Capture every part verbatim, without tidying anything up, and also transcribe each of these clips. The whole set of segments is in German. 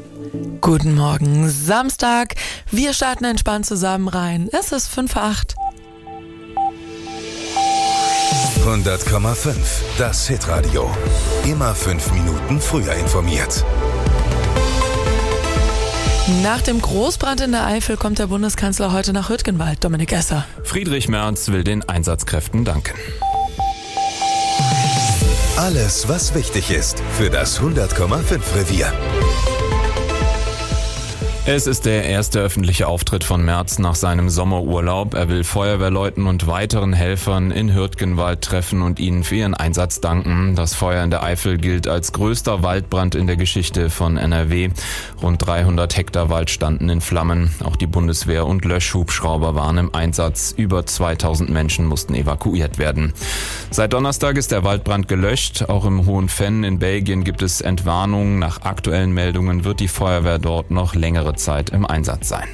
Guten Morgen, Samstag. Wir starten entspannt zusammen rein. Es ist fünf vor acht. hundert Komma fünf, das Hitradio. Immer fünf Minuten früher informiert. Nach dem Großbrand in der Eifel kommt der Bundeskanzler heute nach Hürtgenwald. Dominik Esser. Friedrich Merz will den Einsatzkräften danken. Alles, was wichtig ist für das hundert Komma fünf Revier. Es ist der erste öffentliche Auftritt von Merz nach seinem Sommerurlaub. Er will Feuerwehrleuten und weiteren Helfern in Hürtgenwald treffen und ihnen für ihren Einsatz danken. Das Feuer in der Eifel gilt als größter Waldbrand in der Geschichte von N R W. Rund dreihundert Hektar Wald standen in Flammen. Auch die Bundeswehr und Löschhubschrauber waren im Einsatz. Über zweitausend Menschen mussten evakuiert werden. Seit Donnerstag ist der Waldbrand gelöscht. Auch im Hohen Venn in Belgien gibt es Entwarnungen. Nach aktuellen Meldungen wird die Feuerwehr dort noch längere Zeit im Einsatz sein.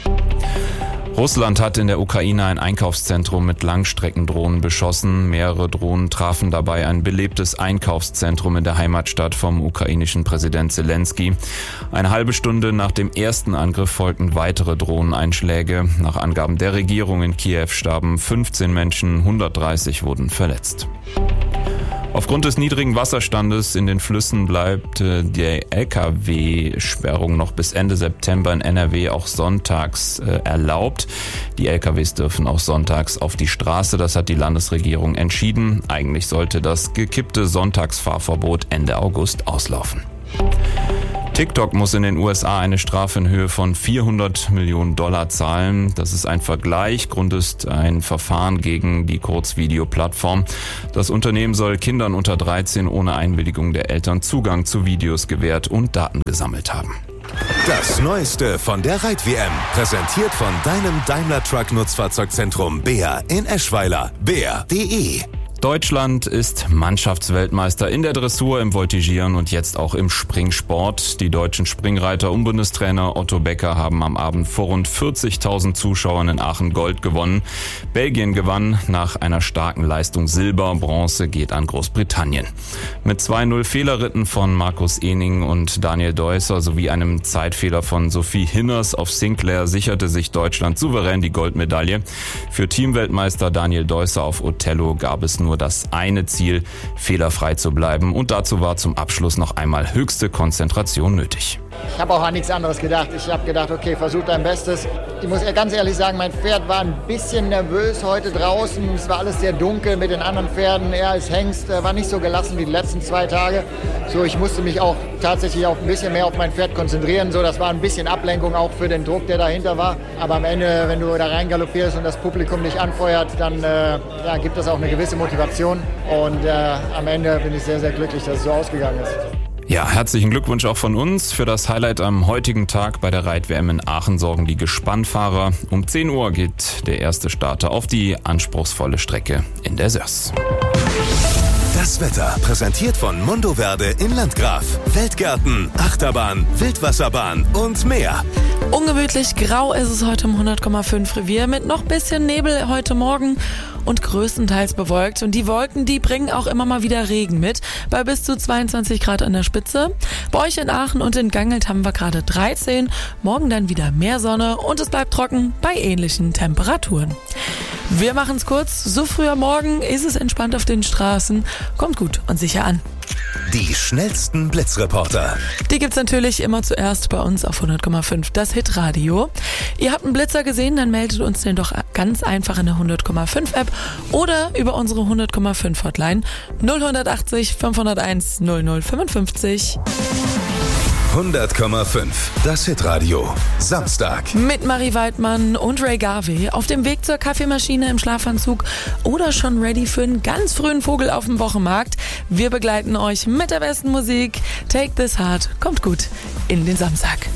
Russland hat in der Ukraine ein Einkaufszentrum mit Langstreckendrohnen beschossen. Mehrere Drohnen trafen dabei ein belebtes Einkaufszentrum in der Heimatstadt vom ukrainischen Präsident Zelensky. Eine halbe Stunde nach dem ersten Angriff folgten weitere Drohneneinschläge. Nach Angaben der Regierung in Kiew starben fünfzehn Menschen, hundertdreißig wurden verletzt. Aufgrund des niedrigen Wasserstandes in den Flüssen bleibt die L K W-Sperrung noch bis Ende September in N R W auch sonntags äh, erlaubt. Die L K Ws dürfen auch sonntags auf die Straße, das hat die Landesregierung entschieden. Eigentlich sollte das gekippte Sonntagsfahrverbot Ende August auslaufen. TikTok muss in den U S A eine Strafe in Höhe von vierhundert Millionen Dollar zahlen. Das ist ein Vergleich. Grund ist ein Verfahren gegen die Kurzvideoplattform. Das Unternehmen soll Kindern unter dreizehn ohne Einwilligung der Eltern Zugang zu Videos gewährt und Daten gesammelt haben. Das Neueste von der Reit-W M, präsentiert von deinem Daimler Truck Nutzfahrzeugzentrum Beer in Eschweiler. beer punkt de. Deutschland ist Mannschaftsweltmeister in der Dressur, im Voltigieren und jetzt auch im Springsport. Die deutschen Springreiter und Bundestrainer Otto Becker haben am Abend vor rund vierzigtausend Zuschauern in Aachen Gold gewonnen. Belgien gewann nach einer starken Leistung Silber, Bronze geht an Großbritannien. Mit zwei null Fehlerritten von Markus Ening und Daniel Deusser sowie einem Zeitfehler von Sophie Hinners auf Sinclair sicherte sich Deutschland souverän die Goldmedaille. Für Teamweltmeister Daniel Deusser auf Othello gab es nur das eine Ziel, fehlerfrei zu bleiben, und dazu war zum Abschluss noch einmal höchste Konzentration nötig. Ich habe auch an nichts anderes gedacht. Ich habe gedacht, okay, versuch dein Bestes. Ich muss ganz ehrlich sagen, mein Pferd war ein bisschen nervös heute draußen. Es war alles sehr dunkel mit den anderen Pferden. Er als Hengst war nicht so gelassen wie die letzten zwei Tage. So, ich musste mich auch tatsächlich auch ein bisschen mehr auf mein Pferd konzentrieren. So, das war ein bisschen Ablenkung auch für den Druck, der dahinter war. Aber am Ende, wenn du da reingaloppierst und das Publikum dich anfeuert, dann äh, ja, gibt es auch eine gewisse Motivation. Und äh, am Ende bin ich sehr, sehr glücklich, dass es so ausgegangen ist. Ja, herzlichen Glückwunsch auch von uns. Für das Highlight am heutigen Tag bei der Reit-W M in Aachen sorgen die Gespannfahrer. Um zehn Uhr geht der erste Starter auf die anspruchsvolle Strecke in der Söss. Das Wetter, präsentiert von Mondoverde in Landgraf. Weltgärten, Achterbahn, Wildwasserbahn und mehr. Ungemütlich grau ist es heute im hundert Komma fünf Revier mit noch bisschen Nebel heute Morgen und größtenteils bewölkt. Und die Wolken, die bringen auch immer mal wieder Regen mit, bei bis zu zweiundzwanzig Grad an der Spitze. Bei euch in Aachen und in Gangelt haben wir gerade dreizehn. Morgen dann wieder mehr Sonne und es bleibt trocken bei ähnlichen Temperaturen. Wir machen es kurz. So früh am Morgen ist es entspannt auf den Straßen. Kommt gut und sicher an. Die schnellsten Blitzreporter. Die gibt's natürlich immer zuerst bei uns auf hundert Komma fünf, das Hitradio. Ihr habt einen Blitzer gesehen, dann meldet uns den doch ganz einfach in der hundert Komma fünf App oder über unsere hundert Komma fünf Hotline null acht null fünf null eins null null fünfundfünfzig. hundert Komma fünf, das Hitradio. Samstag. Mit Marie Waldmann und Ray Garvey auf dem Weg zur Kaffeemaschine im Schlafanzug oder schon ready für einen ganz frühen Vogel auf dem Wochenmarkt. Wir begleiten euch mit der besten Musik. Take this heart. Kommt gut in den Samstag.